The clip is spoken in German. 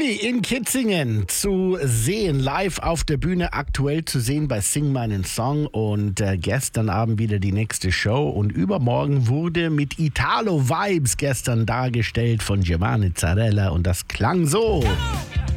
Uli in Kitzingen zu sehen, live auf der Bühne, aktuell zu sehen bei Sing meinen Song und gestern Abend wieder die nächste Show und übermorgen wurde mit Italo Vibes gestern dargestellt von Giovanni Zarella und das klang so.